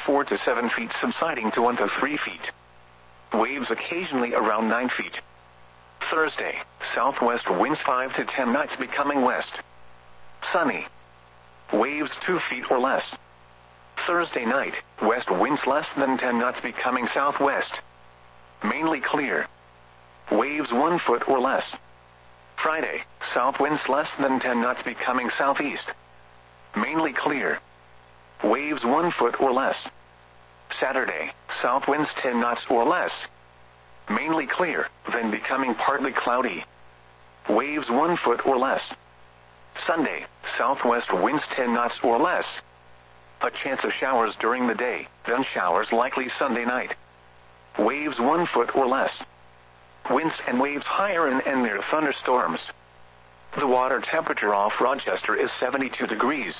4 to 7 feet subsiding to 1 to 3 feet. Waves occasionally around 9 feet. Thursday, southwest winds 5 to 10 knots becoming west. Sunny. Waves 2 feet or less. Thursday night, west winds less than 10 knots becoming southwest. Mainly clear. Waves 1 foot or less. Friday, south winds less than 10 knots becoming southeast. Mainly clear. Waves 1 foot or less. Saturday, south winds 10 knots or less. Mainly clear, then becoming partly cloudy. Waves 1 foot or less. Sunday, southwest winds 10 knots or less. A chance of showers during the day, then showers likely Sunday night. Waves 1 foot or less. Winds and waves higher and near thunderstorms. The water temperature off Rochester is 72 degrees.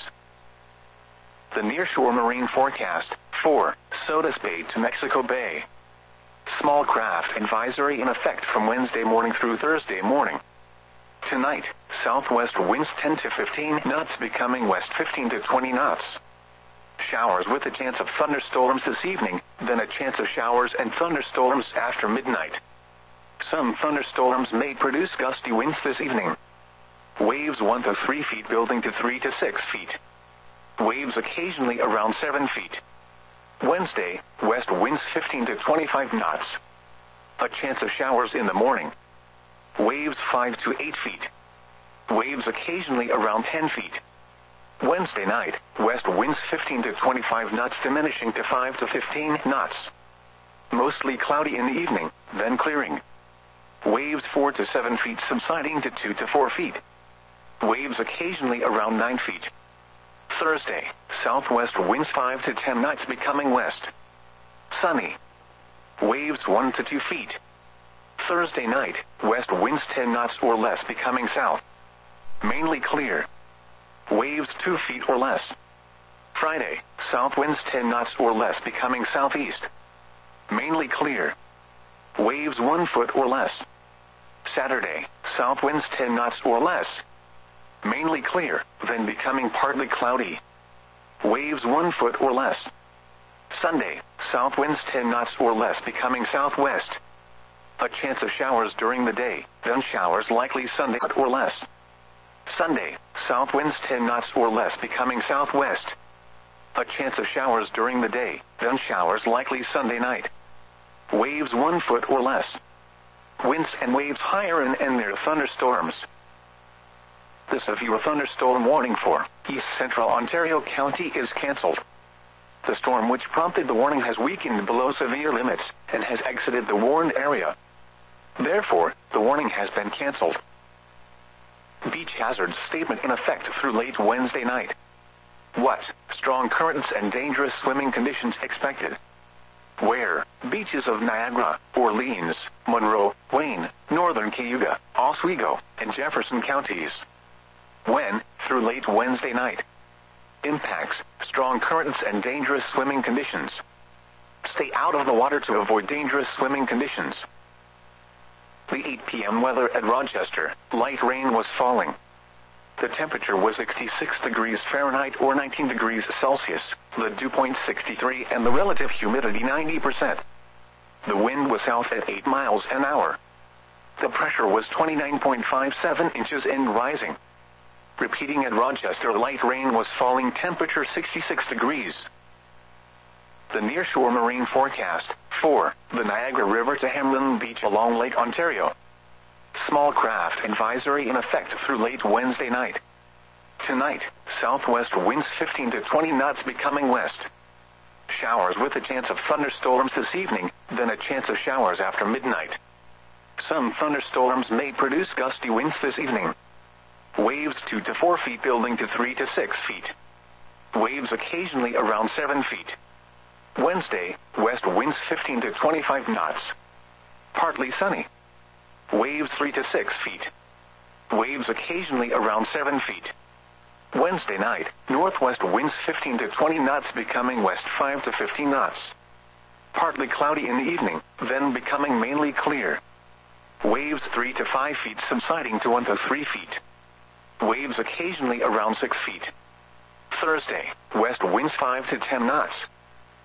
The nearshore marine forecast, 4, Sodus Bay to Mexico Bay. Small craft advisory in effect from Wednesday morning through Thursday morning. Tonight, southwest winds 10 to 15 knots becoming west 15 to 20 knots. Showers with a chance of thunderstorms this evening, then a chance of showers and thunderstorms after midnight. Some thunderstorms may produce gusty winds this evening. Waves 1 to 3 feet building to 3 to 6 feet. Waves occasionally around 7 feet. Wednesday, west winds 15 to 25 knots. A chance of showers in the morning. Waves 5 to 8 feet. Waves occasionally around 10 feet. Wednesday night, west winds 15 to 25 knots diminishing to 5 to 15 knots. Mostly cloudy in the evening, then clearing. Waves 4 to 7 feet subsiding to 2 to 4 feet. Waves occasionally around 9 feet. Thursday, southwest winds 5 to 10 knots becoming west. Sunny. Waves 1 to 2 feet. Thursday night, west winds 10 knots or less becoming south. Mainly clear. Waves 2 feet or less. Friday, south winds 10 knots or less becoming southeast. Mainly clear. Waves 1 foot or less. Saturday, south winds 10 knots or less. Mainly clear, then becoming partly cloudy. Waves 1 foot or less. Sunday, south winds 10 knots or less becoming southwest. A chance of showers during the day, then showers likely Sunday or less. Sunday, south winds 10 knots or less becoming southwest. A chance of showers during the day, then showers likely Sunday night. Waves 1 foot or less. Winds and waves higher and near thunderstorms. The severe thunderstorm warning for East Central Ontario County is cancelled. The storm which prompted the warning has weakened below severe limits and has exited the warned area. Therefore, the warning has been cancelled. Beach hazard statement in effect through late Wednesday night. What? Strong currents and dangerous swimming conditions expected. Where? Beaches of Niagara, Orleans, Monroe, Wayne, Northern Cayuga, Oswego, and Jefferson counties. When? Through late Wednesday night. Impacts: strong currents and dangerous swimming conditions. Stay out of the water to avoid dangerous swimming conditions. The 8 p.m. weather at Rochester, light rain was falling. The temperature was 66 degrees Fahrenheit or 19 degrees Celsius, the dew point 63 and the relative humidity 90%. The wind was south at 8 miles an hour. The pressure was 29.57 inches and rising. Repeating at Rochester, light rain was falling, temperature 66 degrees. The nearshore marine forecast, 4, the Niagara River to Hamlin Beach along Lake Ontario. Small craft advisory in effect through late Wednesday night. Tonight, southwest winds 15 to 20 knots becoming west. Showers with a chance of thunderstorms this evening, then a chance of showers after midnight. Some thunderstorms may produce gusty winds this evening. Waves 2 to 4 feet building to 3 to 6 feet. Waves occasionally around 7 feet. Wednesday, west winds 15 to 25 knots. Partly sunny. Waves 3 to 6 feet. Waves occasionally around 7 feet. Wednesday night, northwest winds 15 to 20 knots becoming west 5 to 15 knots. Partly cloudy in the evening, then becoming mainly clear. Waves 3 to 5 feet subsiding to 1 to 3 feet. Waves occasionally around 6 feet. Thursday, west winds 5 to 10 knots.